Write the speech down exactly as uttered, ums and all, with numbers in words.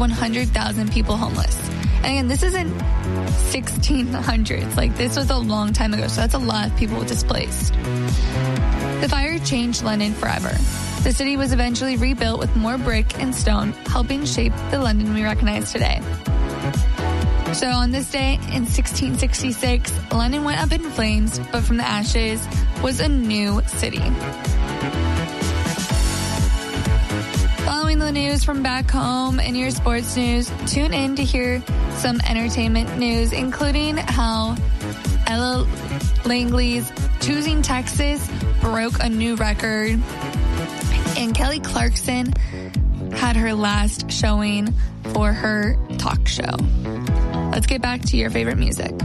one hundred thousand people homeless. And again, this isn't sixteen hundreds. Like, this was a long time ago, so that's a lot of people displaced. The fire changed London forever. The city was eventually rebuilt with more brick and stone, helping shape the London we recognize today. So on this day in sixteen sixty-six, London went up in flames, but from the ashes was a new city. Following the news from back home and your sports news, tune in to hear some entertainment news, including how Ella Langley's Choosing Texas broke a new record, and Kelly Clarkson had her last showing for her talk show. Let's get back to your favorite music.